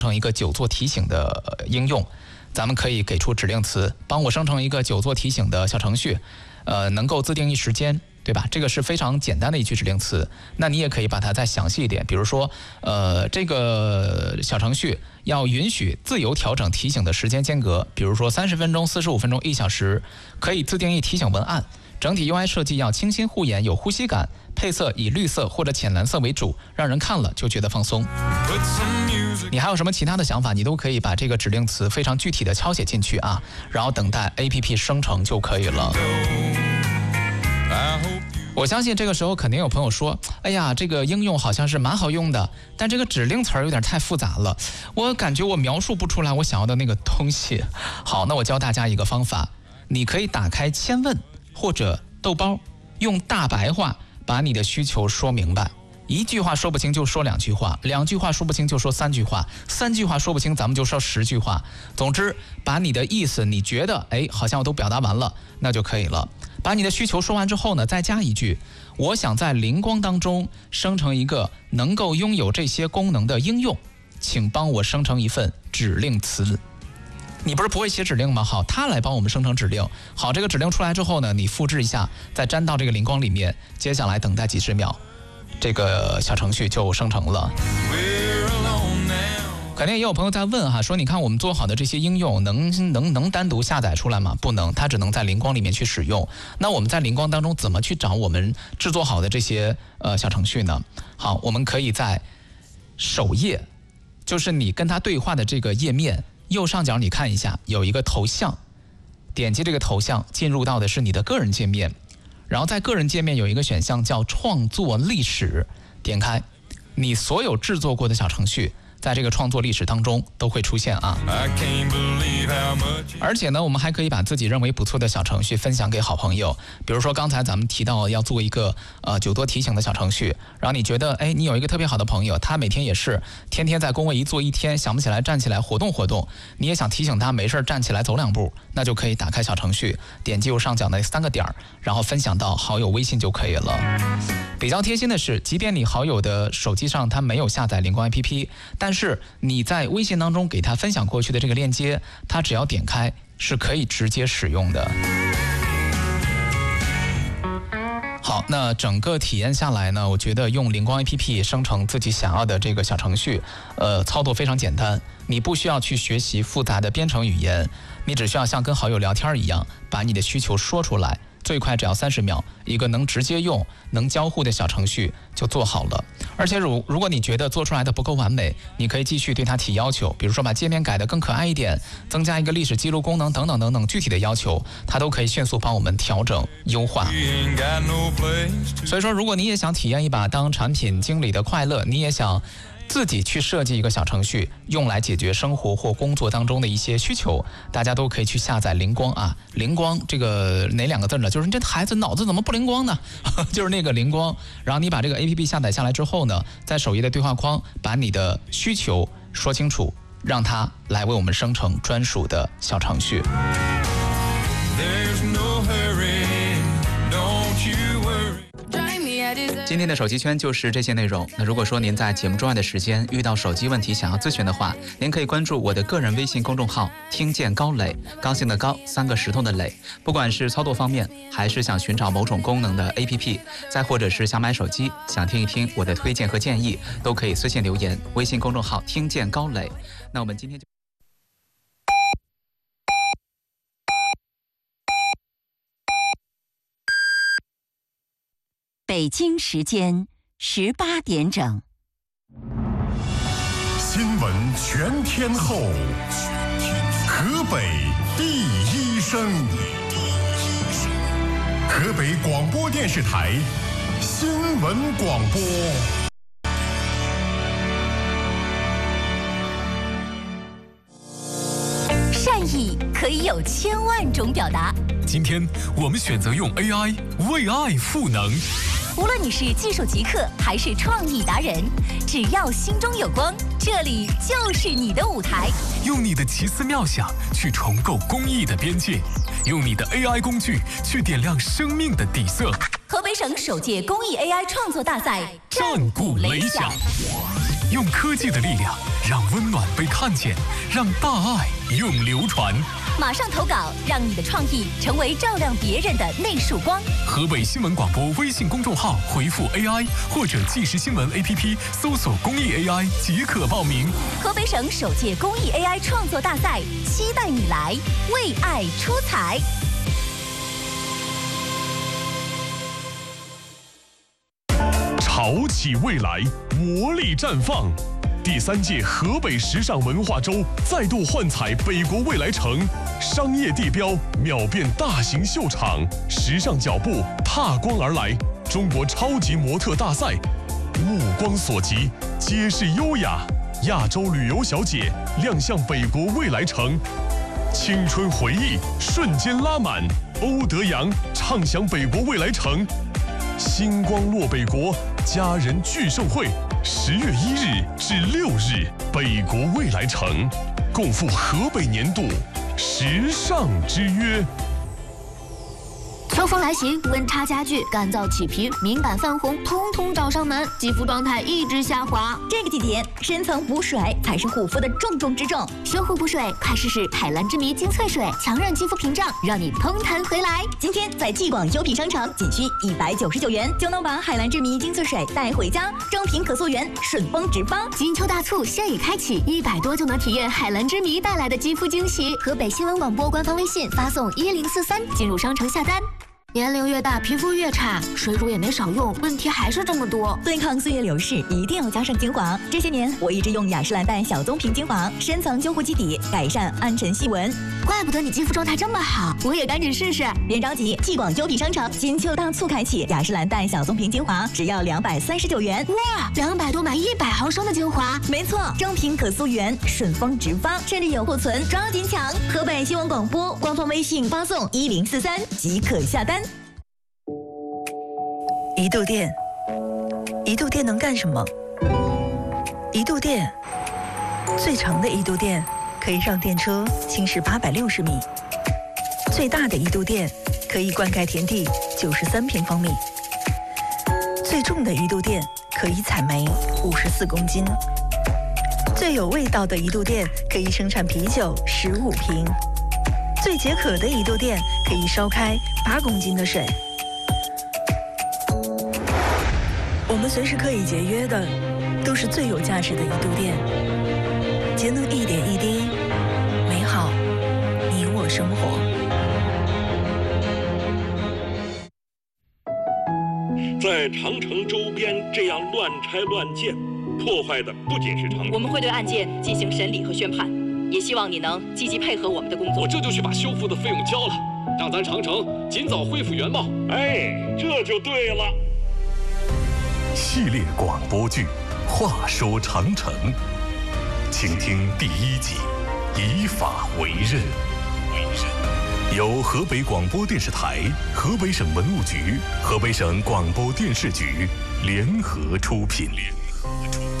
成一个久坐提醒的应用，咱们可以给出指令词，帮我生成一个久坐提醒的小程序，能够自定义时间，对吧？这个是非常简单的一句指令词。那你也可以把它再详细一点，比如说，这个小程序要允许自由调整提醒的时间间隔，比如说30分钟、45分钟、1小时，可以自定义提醒文案。整体 UI 设计要清新护眼，有呼吸感，配色以绿色或者浅蓝色为主，让人看了就觉得放松。你还有什么其他的想法，你都可以把这个指令词非常具体的敲写进去啊，然后等待 APP 生成就可以了。我相信这个时候肯定有朋友说，哎呀，这个应用好像是蛮好用的，但这个指令词有点太复杂了，我感觉我描述不出来我想要的那个东西。好，那我教大家一个方法，你可以打开千问或者豆包，用大白话把你的需求说明白。一句话说不清就说2句话，2句话说不清就说3句话，3句话说不清咱们就说10句话。总之，把你的意思，你觉得好像我都表达完了，那就可以了。把你的需求说完之后呢，再加一句，我想在灵光当中生成一个能够拥有这些功能的应用，请帮我生成一份指令词。你不是不会写指令吗？好，它来帮我们生成指令。好，这个指令出来之后呢，你复制一下，再粘到这个灵光里面，接下来等待几十秒，这个小程序就生成了。肯定也有朋友在问哈，说你看我们做好的这些应用能单独下载出来吗？不能，它只能在灵光里面去使用。那我们在灵光当中怎么去找我们制作好的这些小程序呢？好，我们可以在首页，就是你跟它对话的这个页面右上角，你看一下有一个头像，点击这个头像进入到的是你的个人界面，然后在个人界面有一个选项叫创作历史，点开，你所有制作过的小程序在这个创作历史当中都会出现啊。而且呢，我们还可以把自己认为不错的小程序分享给好朋友。比如说刚才咱们提到要做一个久坐提醒的小程序，然后你觉得你有一个特别好的朋友，他每天也是天天在工位一坐一天，想不起来站起来活动活动，你也想提醒他没事站起来走2步，那就可以打开小程序，点击右上角的3个点，然后分享到好友微信就可以了。比较贴心的是，即便你好友的手机上他没有下载灵光 APP， 但是你在微信当中给他分享过去的这个链接，他只要点开是可以直接使用的。好，那整个体验下来呢，我觉得用灵光 APP 生成自己想要的这个小程序，操作非常简单，你不需要去学习复杂的编程语言，你只需要像跟好友聊天一样，把你的需求说出来，最快只要30秒，一个能直接用、能交互的小程序就做好了。而且如果你觉得做出来的不够完美，你可以继续对它提要求，比如说把界面改得更可爱一点，增加一个历史记录功能等等等等，具体的要求它都可以迅速帮我们调整优化。所以说，如果你也想体验一把当产品经理的快乐，你也想自己去设计一个小程序，用来解决生活或工作当中的一些需求，大家都可以去下载灵光啊。灵光这个哪2个字呢？就是你这孩子脑子怎么不灵光呢？就是那个灵光。然后你把这个 APP 下载下来之后呢，在首页的对话框把你的需求说清楚，让它来为我们生成专属的小程序。今天的手机圈就是这些内容。那如果说您在节目之外的时间遇到手机问题想要咨询的话，您可以关注我的个人微信公众号听见高磊，高兴的高，3个石头的磊。不管是操作方面，还是想寻找某种功能的 APP， 再或者是想买手机，想听一听我的推荐和建议，都可以私信留言，微信公众号听见高磊。那我们今天就北京时间18点整。 新闻全天候，河北第一声，河北广播电视台新闻广播。 善意可以有1000万种表达。 今天我们选择用 AI 为爱赋能。 无论你是技术极客还是创意达人，只要心中有光，这里就是你的舞台。 用你的奇思妙想去重构公益的边界，用你的 AI 工具去点亮生命的底色。 河北省首届公益 AI 创作大赛战鼓擂响。 用科技的力量，让温暖被看见，让大爱永流传。 马上投稿，让你的创意成为照亮别人的那束光。 河北新闻广播微信公众号回复 AI 或者即时新闻 APP 搜索公益 AI 即可报名。 河北省首届公益 AI 创作大赛，期待你来为爱出彩。 潮起未来，活力绽放。第3届河北时尚文化周再度幻彩北国未来城，商业地标秒变大型秀场，时尚脚步踏光而来。中国超级模特大赛，目光所及，皆是优雅。亚洲旅游小姐亮相北国未来城，青春回忆瞬间拉满。欧德阳畅享北国未来城，星光落北国家人聚盛会，10月1日至6日，北国未来城共赴河北年度时尚之约。 秋风来袭，温差加剧，干燥起皮、敏感泛红，通通找上门，肌肤状态一直下滑。 这个季节，深层补水才是护肤的重中之重。 修护补水，快试试海蓝之谜精粹水，强韧肌肤屏障，让你嘭弹回来。 今天在继广优品商城，仅需199元就能把海蓝之谜精粹水带回家，正品可溯源，顺丰直发。 金秋大促现已开启，100多就能体验海蓝之谜带来的肌肤惊喜。河北新闻广播官方微信发送1043进入商城下单。年龄越大，皮肤越差，水乳也没少用，问题还是这么多。 对抗岁月流逝，一定要加上精华。这些年，我一直用雅诗兰黛小棕瓶精华，深层修护基底，改善暗沉细纹。 怪不得你肌肤状态这么好，我也赶紧试试。 别着急，继广优品商城金秋大促开启，雅诗兰黛小棕瓶精华只要239元。 哇，200多买100毫升的精华， 没错，正品可溯源，顺丰直发，甚至有库存，抓紧抢！河北新闻广播官方微信发送1043即可下单。 一度电，一度电能干什么？一度电，最长的一度电可以让电车行驶860米，最大的一度电可以灌溉田地93平方米，最重的一度电可以采煤54公斤，最有味道的一度电可以生产啤酒15瓶，最解渴的一度电可以烧开8公斤的水。我们随时可以节约的，都是最有价值的一度电。节能一点一滴，美好你我生活。 在长城周边这样乱拆乱建，破坏的不仅是长城。 我们会对案件进行审理和宣判，也希望你能积极配合我们的工作。 我这就去把修复的费用交了，让咱长城尽早恢复原貌。哎，这就对了。 系列广播剧《话说长城》，请听第1集《以法为刃》，由河北广播电视台、河北省文物局、河北省广播电视局联合出品。